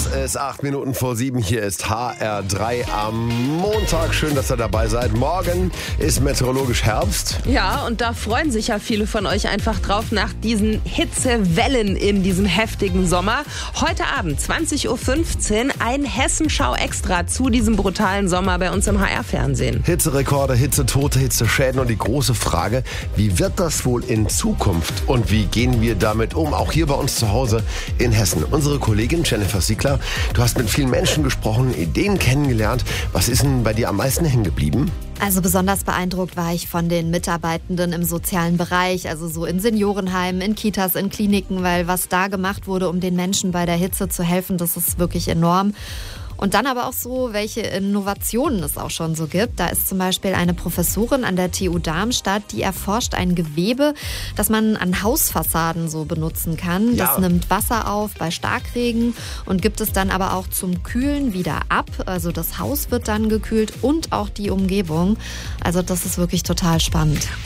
ist 7:08. Hier ist HR3 am Montag. Schön, dass ihr dabei seid. Morgen ist meteorologisch Herbst. Ja, und da freuen sich ja viele von euch einfach drauf nach diesen Hitzewellen in diesem heftigen Sommer. Heute Abend, 20:15 Uhr, ein Hessenschau extra zu diesem brutalen Sommer bei uns im HR-Fernsehen. Hitzerekorde, Hitzetote, Hitzeschäden und die große Frage, wie wird das wohl in Zukunft und wie gehen wir damit um? Auch hier bei uns zu Hause in Hessen. Unsere Kollegin Jennifer Siegler, du hast mit vielen Menschen gesprochen, Ideen kennengelernt. Was ist denn bei dir am meisten hängen geblieben? Also besonders beeindruckt war ich von den Mitarbeitenden im sozialen Bereich, also so in Seniorenheimen, in Kitas, in Kliniken, weil was da gemacht wurde, um den Menschen bei der Hitze zu helfen, das ist wirklich enorm. Und dann aber auch so, welche Innovationen es auch schon so gibt. Da ist zum Beispiel eine Professorin an der TU Darmstadt, die erforscht ein Gewebe, das man an Hausfassaden so benutzen kann. Ja. Das nimmt Wasser auf bei Starkregen und gibt es dann aber auch zum Kühlen wieder ab. Also das Haus wird dann gekühlt und auch die Umgebung. Also das ist wirklich total spannend.